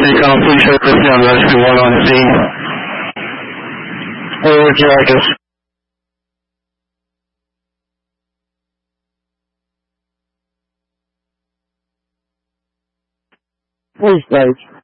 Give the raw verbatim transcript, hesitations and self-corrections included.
Recon, please have Griffin on rescue one on scene. Where would you like us? Please, guys.